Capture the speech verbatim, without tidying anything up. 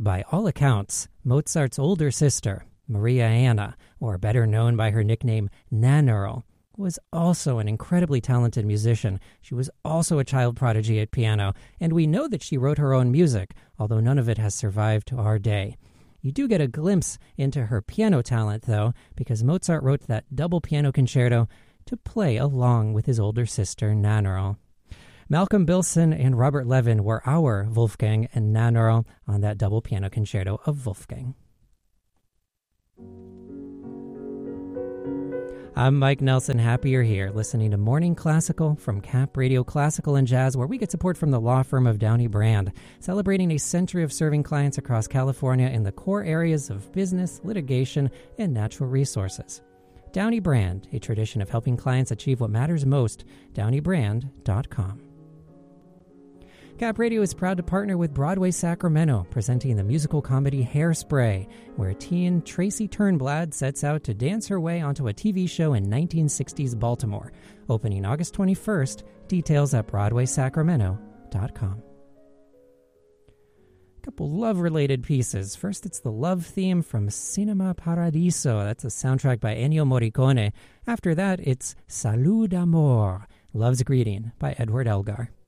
By all accounts, Mozart's older sister, Maria Anna, or better known by her nickname Nannerl, was also an incredibly talented musician. She was also a child prodigy at piano, and we know that she wrote her own music, although none of it has survived to our day. You do get a glimpse into her piano talent, though, because Mozart wrote that double piano concerto to play along with his older sister, Nannerl. Malcolm Bilson and Robert Levin were our Wolfgang and Nannerl on that double piano concerto of Wolfgang. I'm Mike Nelson. Happy you're here, listening to Morning Classical from Cap Radio Classical and Jazz, where we get support from the law firm of Downey Brand, celebrating a century of serving clients across California in the core areas of business, litigation, and natural resources. Downey Brand, a tradition of helping clients achieve what matters most, downey brand dot com. Cap Radio is proud to partner with Broadway Sacramento, presenting the musical comedy Hairspray, where teen Tracy Turnblad sets out to dance her way onto a T V show in nineteen sixties Baltimore. Opening August twenty-first, details at broadway sacramento dot com. A couple love-related pieces. First, it's the love theme from Cinema Paradiso. That's a soundtrack by Ennio Morricone. After that, it's Salud Amor, Love's Greeting by Edward Elgar.